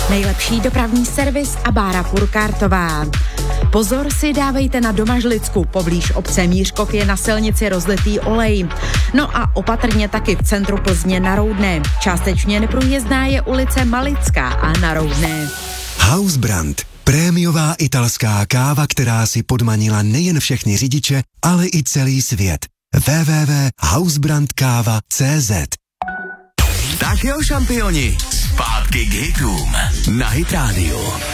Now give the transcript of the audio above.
Nejlepší dopravní servis a bára Purkártová. Pozor si dávejte na Domažlicku, poblíž obce Mířkov je na silnici rozlitý olej. No a opatrně taky v centru Plzně na Roudné. Částečně neprůjezdná je ulice Malická a na Roudné. Hausbrand. Prémiová italská káva, která si podmanila nejen všechny řidiče, ale i celý svět. www.hausbrandkava.cz. Tak jo, šampioni, zpátky k hitům na Hit Radio.